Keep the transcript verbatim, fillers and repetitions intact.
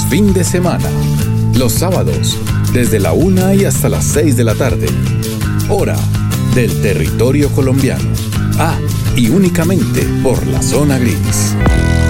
fin de semana. Los sábados, desde la una y hasta las seis de la tarde. Hora del territorio colombiano. Ah, y únicamente por la zona gris.